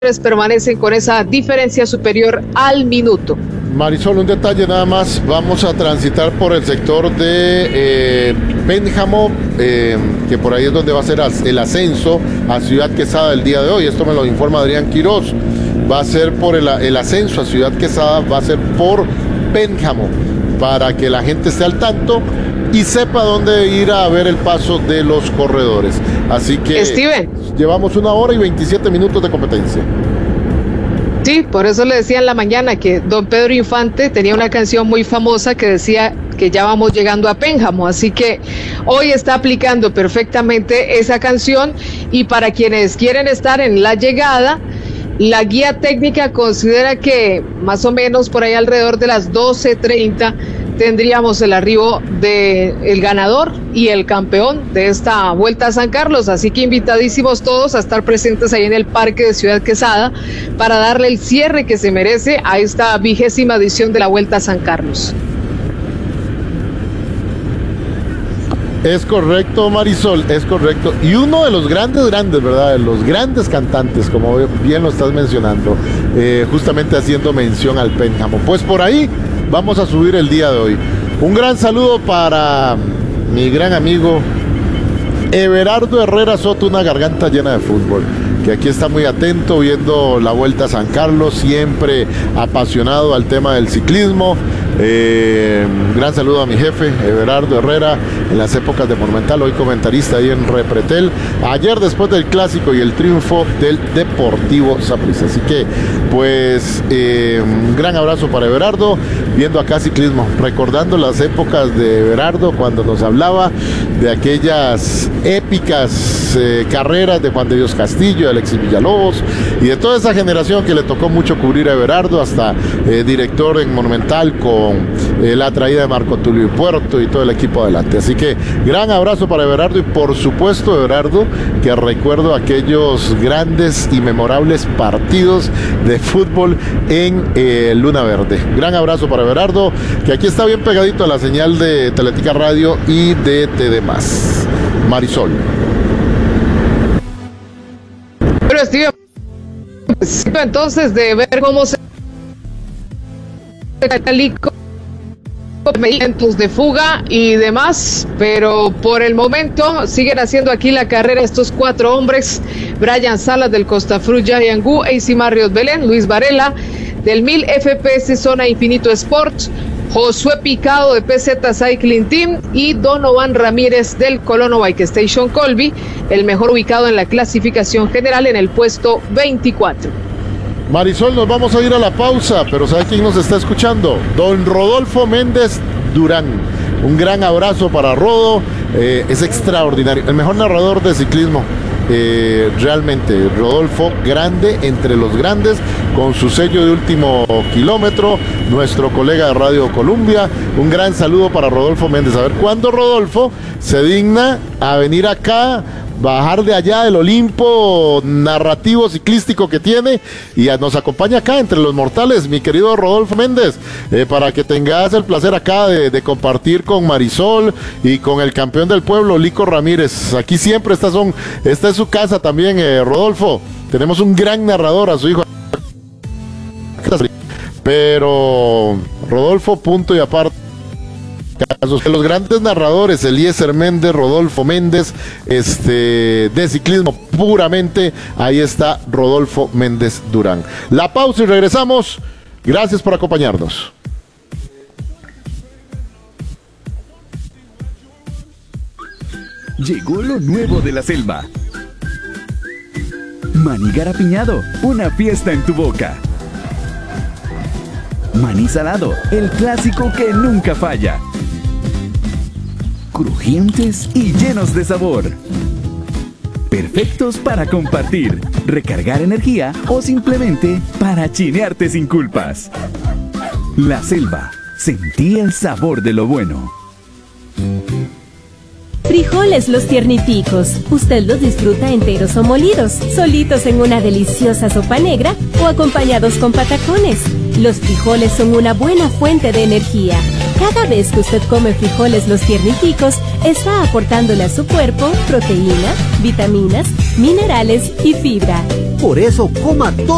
permanecen con esa diferencia superior al minuto. Marisol, un detalle nada más, vamos a transitar por el sector de Pénjamo, que por ahí es donde va a ser el ascenso a Ciudad Quesada el día de hoy. Esto me lo informa Adrián Quiroz. Va a ser por el ascenso a Ciudad Quesada, va a ser por Pénjamo, para que la gente esté al tanto y sepa dónde ir a ver el paso de los corredores. Así que Steven, llevamos 1 hora y 27 minutos de competencia. Sí, por eso le decía en la mañana que don Pedro Infante tenía una canción muy famosa que decía que ya vamos llegando a Pénjamo, así que hoy está aplicando perfectamente esa canción. Y para quienes quieren estar en la llegada, la guía técnica considera que más o menos por ahí alrededor de las 12:30 tendríamos el arribo del ganador y el campeón de esta Vuelta a San Carlos, así que invitadísimos todos a estar presentes ahí en el Parque de Ciudad Quesada para darle el cierre que se merece a esta 20ª edición de la Vuelta a San Carlos. Es correcto, Marisol, es correcto. Y uno de los grandes, ¿verdad? De los grandes cantantes, como bien lo estás mencionando, justamente haciendo mención al Pénjamo. Pues por ahí vamos a subir el día de hoy. Un gran saludo para mi gran amigo Everardo Herrera Soto, una garganta llena de fútbol, que aquí está muy atento viendo la Vuelta a San Carlos, siempre apasionado al tema del ciclismo. Gran saludo a mi jefe Everardo Herrera, en las épocas de Monumental, hoy comentarista ahí en Repretel, ayer después del clásico y el triunfo del Deportivo Saprissa. Así que pues un gran abrazo para Everardo, viendo acá ciclismo, recordando las épocas de Everardo cuando nos hablaba de aquellas épicas carreras de Juan de Dios Castillo, de Alexis Villalobos y de toda esa generación que le tocó mucho cubrir a Everardo, hasta director en Monumental con la traída de Marco Tulio Puerto y todo el equipo adelante. Así que gran abrazo para Everardo, y por supuesto Everardo, que recuerdo aquellos grandes y memorables partidos de fútbol en Luna Verde. Gran abrazo para Everardo, que aquí está bien pegadito a la señal de Teletica Radio y de TD+. Marisol. Pero Steven, entonces de ver cómo se movimientos de fuga y demás, pero por el momento siguen haciendo aquí la carrera estos 4 hombres: Brian Salas del Costafruz Yangú, AC Marriott Belén, Luis Varela del 1000 FPS Zona Infinito Sports, Josué Picado de PZ Cycling Team y Donovan Ramírez del Colono Bike Station Colby, el mejor ubicado en la clasificación general en el puesto 24. Marisol, nos vamos a ir a la pausa, pero ¿sabe quién nos está escuchando? Don Rodolfo Méndez Durán. Un gran abrazo para Rodo, es extraordinario, el mejor narrador de ciclismo. Realmente, Rodolfo, grande entre los grandes, con su sello de Último Kilómetro, nuestro colega de Radio Colombia. Un gran saludo para Rodolfo Méndez. A ver cuándo Rodolfo se digna a venir acá, bajar de allá del Olimpo narrativo ciclístico que tiene, y nos acompaña acá entre los mortales, mi querido Rodolfo Méndez, para que tengas el placer acá de compartir con Marisol y con el campeón del pueblo, Lico Ramírez. Aquí siempre esta es su casa también, Rodolfo. Tenemos un gran narrador, a su hijo. Pero Rodolfo, punto y aparte. De los grandes narradores, Eliezer Méndez, Rodolfo Méndez, de ciclismo puramente, ahí está Rodolfo Méndez Durán. La pausa y regresamos. Gracias por acompañarnos. Llegó lo nuevo de la selva. Maní garapiñado, una fiesta en tu boca. Maní salado, el clásico que nunca falla. Crujientes y llenos de sabor. Perfectos para compartir, recargar energía o simplemente para chinearte sin culpas. La selva, sentí el sabor de lo bueno. Frijoles Los Tierniticos. Usted los disfruta enteros o molidos, solitos en una deliciosa sopa negra o acompañados con patacones. Los frijoles son una buena fuente de energía. Cada vez que usted come frijoles Los Tierniticos, está aportándole a su cuerpo proteína, vitaminas, minerales y fibra. Por eso coma todo